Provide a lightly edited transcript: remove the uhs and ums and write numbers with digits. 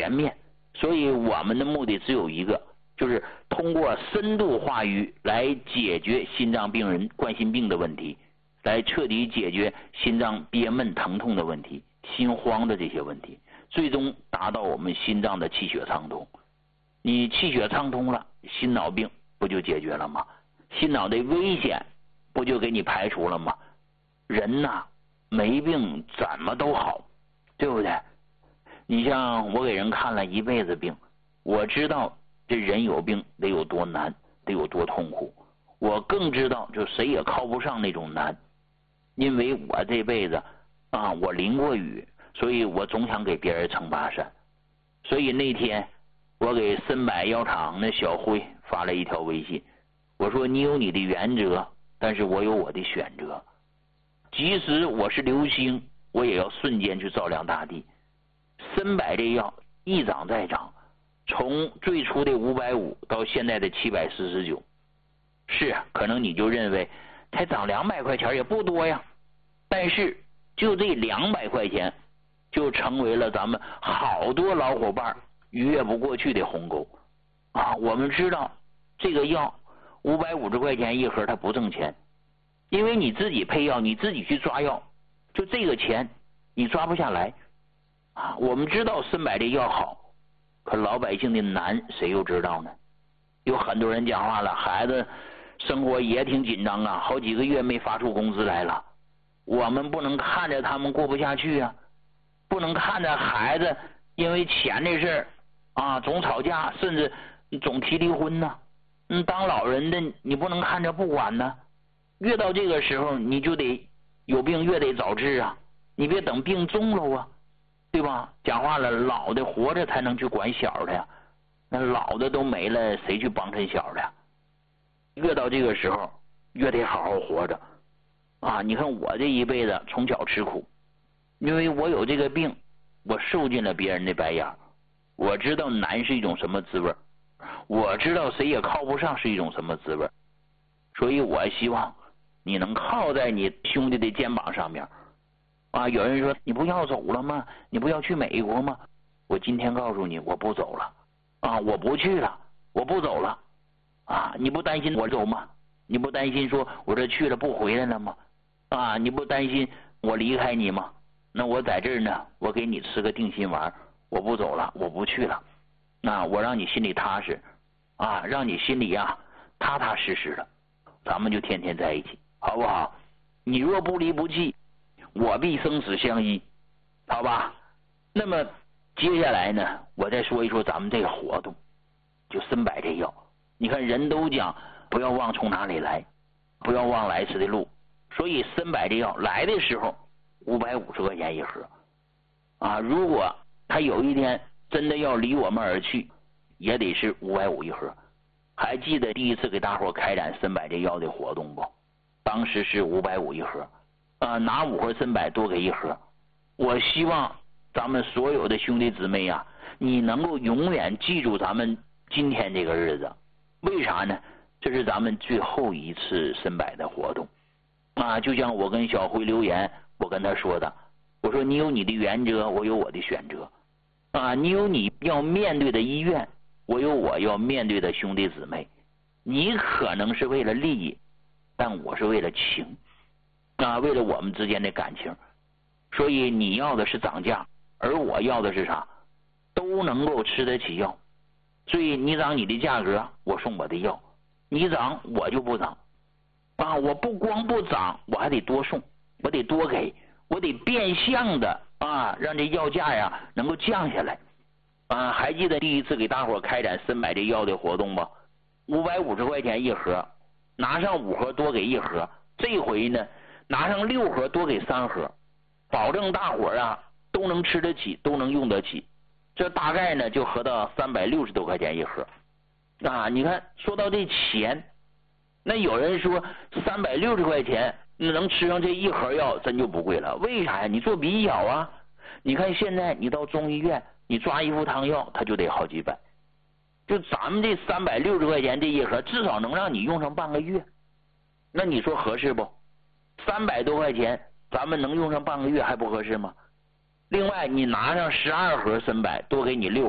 全面。所以我们的目的只有一个，就是通过深度化瘀来解决心脏病人冠心病的问题，来彻底解决心脏憋闷疼痛的问题、心慌的这些问题，最终达到我们心脏的气血畅通。你气血畅通了，心脑病不就解决了吗？心脑的危险不就给你排除了吗？人呐，没病怎么都好，对不对？你像我给人看了一辈子病，我知道这人有病得有多难，得有多痛苦。我更知道就谁也靠不上那种难，因为我这辈子我淋过雨，所以我总想给别人撑把伞。所以那天我给森柏药厂那小辉发了一条微信，我说你有你的原则，但是我有我的选择。即使我是流星，我也要瞬间去照亮大地。森柏这药一涨再涨，从最初的550到现在的749，是可能你就认为才涨200块钱也不多呀，但是就这200块钱就成为了咱们好多老伙伴逾越不过去的鸿沟我们知道这个药550块钱一盒它不挣钱，因为你自己配药，你自己去抓药，就这个钱你抓不下来我们知道森柏这药好，可老百姓的难谁又知道呢？有很多人讲话了，孩子生活也挺紧张好几个月没发出工资来了，我们不能看着他们过不下去不能看着孩子因为钱这事儿总吵架，甚至总提离婚当老人的你不能看着不管越到这个时候你就得有病越得早治你别等病重了对吧？讲话了，老的活着才能去管小的呀，那老的都没了，谁去帮衬小的？越到这个时候，越得好好活着你看我这一辈子从小吃苦，因为我有这个病，我受尽了别人的白眼，我知道难是一种什么滋味，我知道谁也靠不上是一种什么滋味，所以我希望你能靠在你兄弟的肩膀上面有人说你不要走了吗？你不要去美国吗？我今天告诉你，我不走了我不去了，我不走了你不担心我走吗？你不担心说我这去了不回来了吗？你不担心我离开你吗？那我在这儿呢，我给你吃个定心丸，我不走了，我不去了我让你心里踏实让你心里踏踏实实的，咱们就天天在一起，好不好？你若不离不弃，我必生死相依，好吧？那么接下来呢，我再说一说咱们这个活动，就森柏这药。你看人都讲不要忘从哪里来，不要忘来时的路，所以森柏这药来的时候550块钱一盒如果他有一天真的要离我们而去，也得是550一盒。还记得第一次给大伙开展森柏这药的活动不？当时是550一盒拿5盒森柏多给一盒。我希望咱们所有的兄弟姊妹你能够永远记住咱们今天这个日子。为啥呢？这是咱们最后一次森柏的活动就像我跟小辉留言，我跟他说的，我说你有你的原则，我有我的选择你有你要面对的医院，我有我要面对的兄弟姊妹。你可能是为了利益，但我是为了情为了我们之间的感情。所以你要的是涨价，而我要的是啥？都能够吃得起药。所以你涨你的价格，我送我的药，你涨我就不涨我不光不涨，我还得多送，我得多给，我得变相的让这药价能够降下来还记得第一次给大伙开展森柏这药的活动吗？550块钱一盒，拿上5盒多给一盒，这回呢拿上6盒多给3盒，保证大伙都能吃得起，都能用得起。这大概呢就合到360多块钱一盒你看说到这钱，那有人说360块钱能吃上这一盒药真就不贵了，为啥呀？你做比较你看现在你到中医院，你抓一副汤药它就得好几百，就咱们这360块钱这一盒至少能让你用上半个月，那你说合适不？300多块钱咱们能用上半个月还不合适吗？另外你拿上12盒森柏多给你6